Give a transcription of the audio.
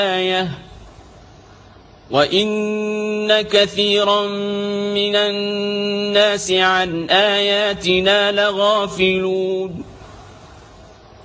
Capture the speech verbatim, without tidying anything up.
آية وإن كثيرا من الناس عن آياتنا لغافلون